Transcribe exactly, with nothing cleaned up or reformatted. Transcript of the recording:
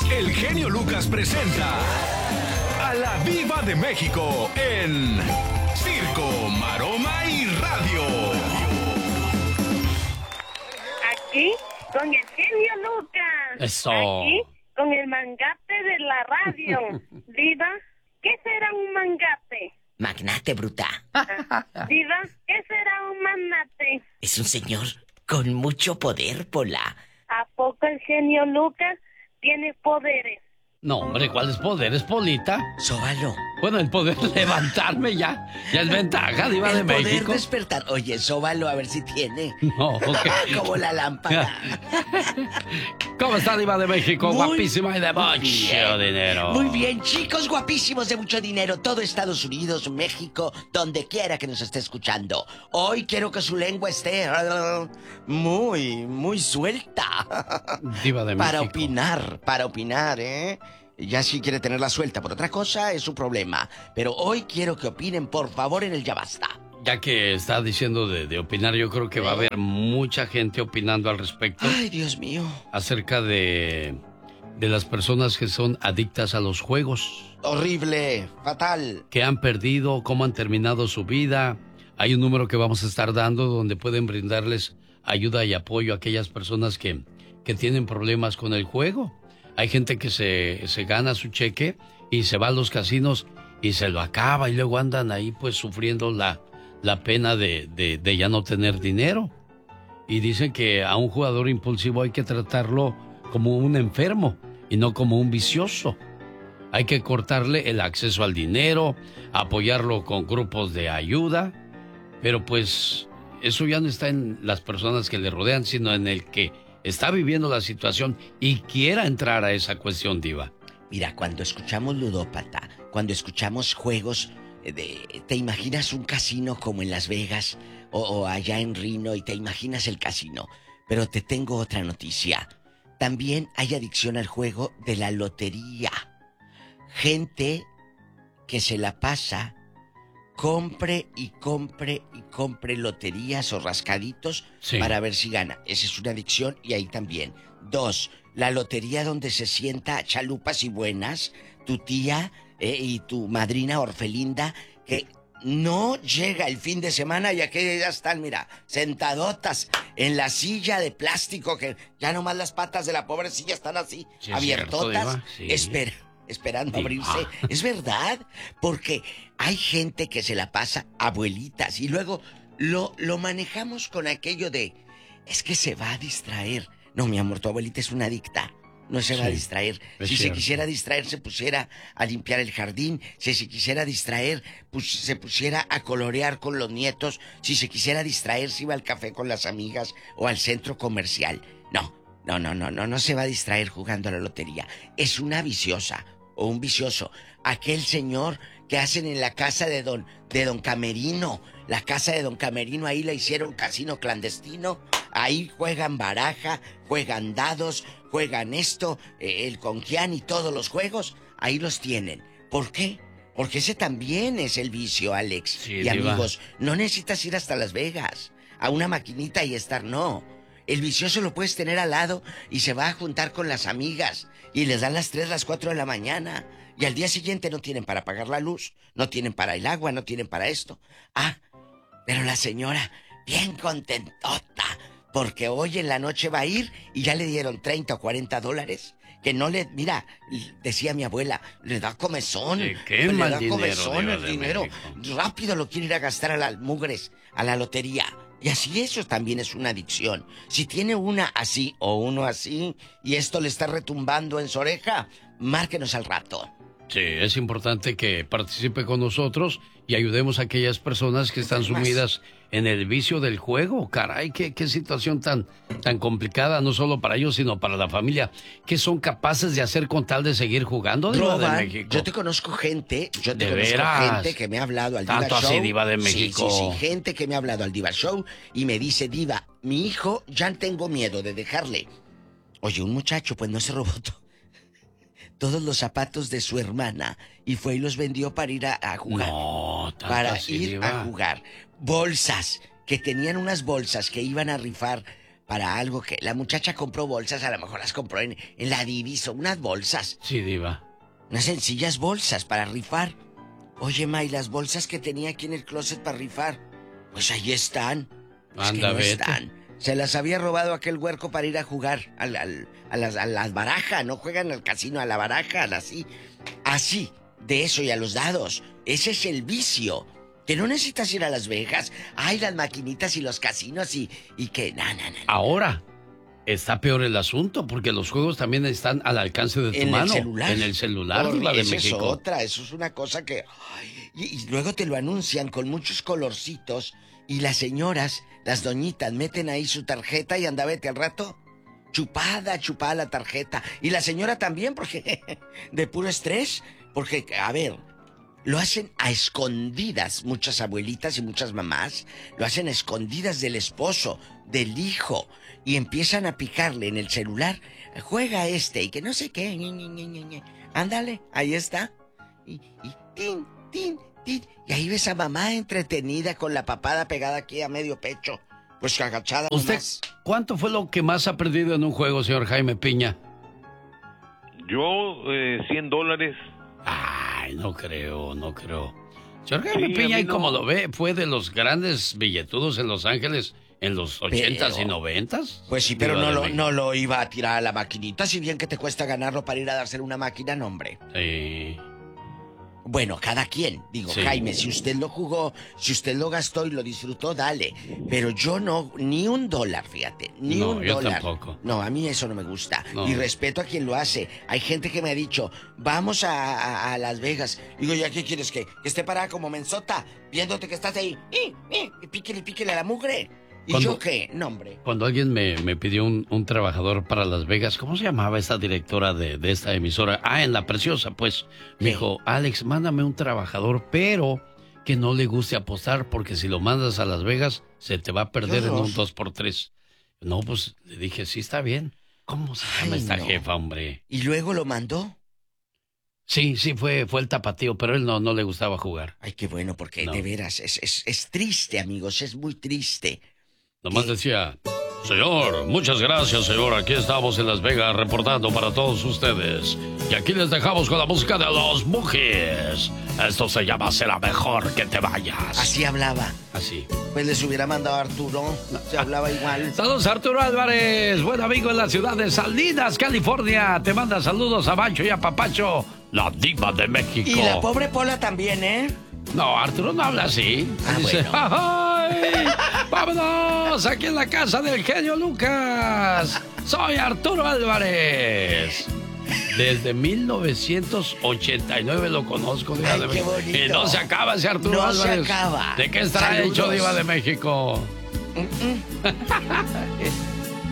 el genio Lucas presenta a la Diva de México en Circo, Maroma y Radio. Aquí con el genio Lucas. Eso. Aquí con el mangate de la radio. Diva, ¿qué será un mangate? Magnate, bruta. Diva, ¿qué será un magnate? Es un señor con mucho poder, Pola. ¿A poco el genio Lucas tiene poderes? No, hombre, ¿cuál es poder? ¿Es Polita? Sóbalo. Bueno, el poder levantarme ya, ya es ventaja, Diva de El poder México. despertar. Oye, sóbalo, a ver si tiene. No, ok. Como la lámpara. ¿Cómo está, Diva de México? Muy Guapísima y de mucho bien. dinero. Muy bien, chicos guapísimos de mucho dinero. Todo Estados Unidos, México, donde quiera que nos esté escuchando. Hoy quiero que su lengua esté muy, muy suelta. Diva de Para México. opinar, para opinar, ¿eh? Ya si quiere tenerla suelta por otra cosa, es su problema. Pero hoy quiero que opinen, por favor, en el Ya Basta. Ya que está diciendo de, de opinar, yo creo que va a haber mucha gente opinando al respecto. Ay, Dios mío. Acerca de, de las personas que son adictas a los juegos. Horrible, fatal. Que han perdido, cómo han terminado su vida. Hay un número que vamos a estar dando donde pueden brindarles ayuda y apoyo a aquellas personas que, que tienen problemas con el juego. Hay gente que se, se gana su cheque y se va a los casinos y se lo acaba y luego andan ahí pues sufriendo la, la pena de, de, de ya no tener dinero. Y dicen que a un jugador impulsivo hay que tratarlo como un enfermo y no como un vicioso. Hay que cortarle el acceso al dinero, apoyarlo con grupos de ayuda, pero pues eso ya no está en las personas que le rodean, sino en el que está viviendo la situación y quiera entrar a esa cuestión, Diva. Mira, cuando escuchamos ludópata, cuando escuchamos juegos, de, te imaginas un casino como en Las Vegas o, o allá en Reno y te imaginas el casino. Pero te tengo otra noticia. También hay adicción al juego de la lotería. Gente que se la pasa, compre y compre y compre loterías o rascaditos sí. para ver si gana. Esa es una adicción y ahí también. Dos, la lotería donde se sienta chalupas y buenas, tu tía eh, y tu madrina Orfelinda, que no llega el fin de semana y aquí ya están, mira, sentadotas en la silla de plástico, que ya nomás las patas de la pobre silla están así, sí, abiertotas, cierto, sí. espera. Esperando sí. abrirse. Es verdad, porque hay gente que se la pasa abuelitas y luego lo, lo manejamos con aquello de, es que se va a distraer. No, mi amor, tu abuelita es una adicta. No se sí, va a distraer. Si cierto. se quisiera distraer, se pusiera a limpiar el jardín. Si se quisiera distraer, pues se pusiera a colorear con los nietos. Si se quisiera distraer, se iba al café con las amigas o al centro comercial. No, no, no, no, no, no se va a distraer jugando a la lotería. Es una viciosa. O un vicioso, aquel señor que hacen en la casa de don, de don Camerino. La casa de don Camerino, ahí la hicieron casino clandestino. Ahí juegan baraja, juegan dados, juegan esto, eh, el conquián y todos los juegos. Ahí los tienen. ¿Por qué? Porque ese también es el vicio, Alex. Sí, y diva. Amigos, no necesitas ir hasta Las Vegas, a una maquinita y estar, no. El vicioso lo puedes tener al lado y se va a juntar con las amigas y les dan las tres, las cuatro de la mañana y al día siguiente no tienen para pagar la luz, no tienen para el agua, no tienen para esto. Ah, pero la señora bien contentota porque hoy en la noche va a ir y ya le dieron treinta o cuarenta dólares. Que no le, mira, decía mi abuela, le da comezón. Sí, qué mal le da dinero, comezón el de dinero. México. Rápido lo quiere ir a gastar a las mugres, a la lotería. Y así eso también es una adicción. Si tiene una así o uno así y esto le está retumbando en su oreja, márquenos al rato. Sí, es importante que participe con nosotros y ayudemos a aquellas personas que están sumidas en el vicio del juego. Caray, qué, qué situación tan, tan complicada, no solo para ellos, sino para la familia. ¿Qué son capaces de hacer con tal de seguir jugando, Diva de México? Yo te conozco gente, yo te ¿De conozco veras? gente que me ha hablado al Diva ¿Tanto Show. así, Diva de México? Sí, sí, sí, gente que me ha hablado al Diva Show y me dice, Diva, mi hijo, ya tengo miedo de dejarle. Oye, un muchacho, pues no se robó todo. todos los zapatos de su hermana y fue y los vendió para ir a, a jugar. No, para así, ir Diva. a jugar. Bolsas, que tenían unas bolsas que iban a rifar para algo que la muchacha compró bolsas, a lo mejor las compró en, en la Divis o unas bolsas. Sí, Diva. Unas sencillas bolsas para rifar. Oye, Ma, ¿y las bolsas que tenía aquí en el closet para rifar? Pues ahí están. Pues Anda, que no vete. están. Se las había robado aquel huerco para ir a jugar al, al, a, las, a las barajas. No juegan al casino, a la baraja, así. Así, de eso y a los dados. Ese es el vicio. Que no necesitas ir a Las Vegas. Hay las maquinitas y los casinos y, y que... No, no, no, no. Ahora está peor el asunto porque los juegos también están al alcance de tu En mano. el celular. En el celular, Por- Diva de esa México. es otra, eso es una cosa que... ay, y, y luego te lo anuncian con muchos colorcitos y las señoras, las doñitas, meten ahí su tarjeta y anda, vete al rato. Chupada, chupada la tarjeta. Y la señora también, porque de puro estrés. Porque, a ver, lo hacen a escondidas muchas abuelitas y muchas mamás. Lo hacen a escondidas del esposo, del hijo. Y empiezan a picarle en el celular. Juega este y que no sé qué. ñe, ñe, ñe, ñe, ñe. Ándale, ahí está. Y, y tin, tin, tin. Y ahí ves a mamá entretenida con la papada pegada aquí a medio pecho. Pues agachada ¿Usted nomás. cuánto fue lo que más ha perdido en un juego, señor Jaime Piña? Yo, eh, cien dólares. Ay, no creo, no creo. Señor Sí, Jaime a Piña, mí y no. como lo ve, fue de los grandes billetudos en Los Ángeles en los ochentas Pero- y noventas. Pues sí, pero Diva no de lo, México. no lo iba a tirar a la maquinita, si bien que te cuesta ganarlo para ir a dárselo una máquina, no, hombre. Sí. Bueno, cada quien. Digo, Sí. Jaime, si usted lo jugó, si usted lo gastó y lo disfrutó, dale. Pero yo no, ni un dólar, fíjate, ni No, un yo dólar. tampoco. No, a mí eso no me gusta. No. Y respeto a quien lo hace. Hay gente que me ha dicho, vamos a, a- a Las Vegas. Digo, ¿ya qué quieres? ¿Que, que esté parada como mensota, viéndote que estás ahí? ¡Eh, eh! Y píquele, píquele a la mugre. ¿Y Cuando- yo qué? No, hombre. Cuando alguien me, me pidió un, un trabajador para Las Vegas, ¿cómo se llamaba esta directora de, de esta emisora? Ah, en La Preciosa, pues. Me Sí. dijo, Alex, mándame un trabajador, pero que no le guste apostar, porque si lo mandas a Las Vegas, se te va a perder en horror. un dos por tres. No, pues le dije, sí, está bien. ¿Cómo se llama Ay, esta no. jefa, hombre? ¿Y luego lo mandó? Sí, sí, fue, fue el tapatío, pero él no, no le gustaba jugar. Ay, qué bueno, porque No. de veras, es, es, es triste, amigos, es muy triste. Nomás decía, señor, muchas gracias, señor. Aquí estamos en Las Vegas reportando para todos ustedes. Y aquí les dejamos con la música de los Boogies. Esto se llama Será mejor que te vayas. Así hablaba. Así. Pues les hubiera mandado a Arturo, se hablaba igual. Saludos, Arturo Álvarez, buen amigo en la ciudad de Salinas, California. Te manda saludos a Bancho y a Papacho, la diva de México. Y la pobre Pola también, ¿eh? No, Arturo no habla así. Ah, Dice, bueno. ¡ay! ¡Vámonos! Aquí en la casa del genio Lucas. Soy Arturo Álvarez. Desde mil novecientos ochenta y nueve lo conozco, Diva Ay, de qué México. bonito. Y no se acaba ese Arturo No se Álvarez. acaba. ¿De qué estará Saludos. hecho, Diva de México? Mm, mm.